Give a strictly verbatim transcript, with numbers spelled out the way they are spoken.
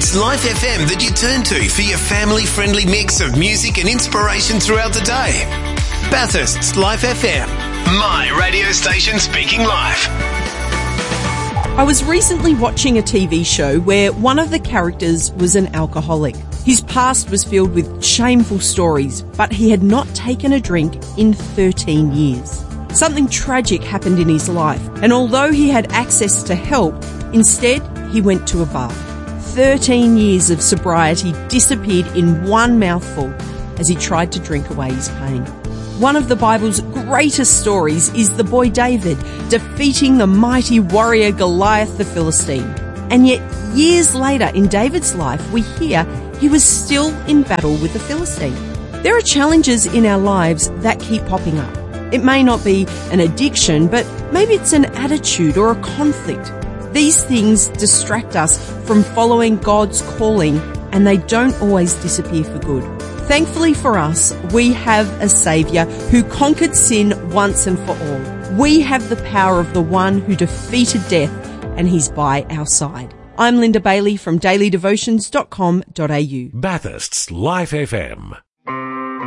It's Life F M that you turn to for your family-friendly mix of music and inspiration throughout the day. Bathurst's Life F M, my radio station speaking life. I was recently watching a T V show where one of the characters was an alcoholic. His past was filled with shameful stories, but he had not taken a drink in thirteen years. Something tragic happened in his life, and although he had access to help, instead he went to a bar. thirteen years of sobriety disappeared in one mouthful as he tried to drink away his pain. One of the Bible's greatest stories is the boy David defeating the mighty warrior Goliath the Philistine. And yet, years later in David's life, we hear he was still in battle with the Philistine. There are challenges in our lives that keep popping up. It may not be an addiction, but maybe it's an attitude or a conflict. These things distract us from following God's calling, and they don't always disappear for good. Thankfully for us, we have a Saviour who conquered sin once and for all. We have the power of the one who defeated death, and he's by our side. I'm Linda Bailey from daily devotions dot com dot a u. Bathurst's Life F M.